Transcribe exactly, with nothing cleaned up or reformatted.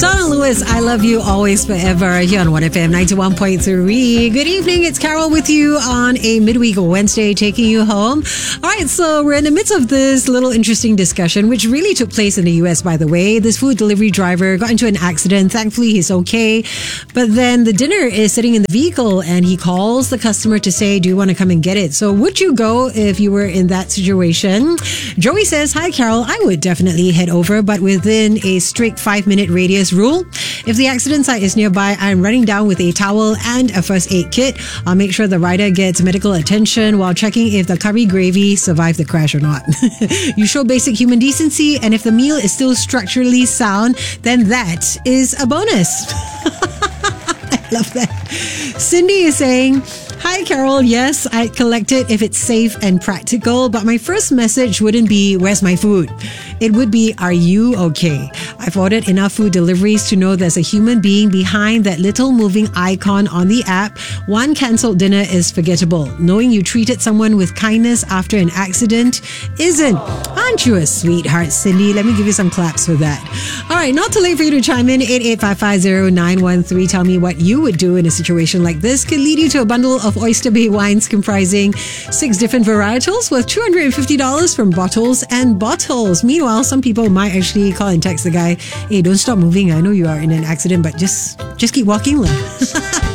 Donna Lewis, I love you always forever here on one F M ninety-one point three. Good evening, it's Carol with you on a midweek Wednesday, taking you home. All right, so we're in the midst of this little interesting discussion, which really took place in the U S, by the way. This food delivery driver got into an accident. Thankfully, he's okay. But then the dinner is sitting in the vehicle and he calls the customer to say, do you want to come and get it? So would you go if you were in that situation? Joey says, hi, Carol, I would definitely head over, but within a strict five minute radius rule. If the accident site is nearby, I'm running down with a towel and a first aid kit. I'll make sure the rider gets medical attention while checking if the curry gravy survived the crash or not. You show basic human decency, and if the meal is still structurally sound, then that is a bonus. I love that. Cindy is saying, hi, Carol. Yes, I'd collect it if it's safe and practical, but my first message wouldn't be, where's my food? It would be, are you okay? I've ordered enough food deliveries to know there's a human being behind that little moving icon on the app. One cancelled dinner is forgettable. Knowing you treated someone with kindness after an accident isn't. Aren't you a sweetheart, Cindy? Let me give you some claps for that. All right, not too late for you to chime in. eight eight five five zero nine one three. Tell me what you would do in a situation like this. Could lead you to a bundle of Oyster Bay wines comprising six different varietals worth two hundred fifty dollars from Bottles and Bottles. Meanwhile, some people might actually call and text the guy, hey, don't stop moving. I know you are in an accident, but just, just keep walking.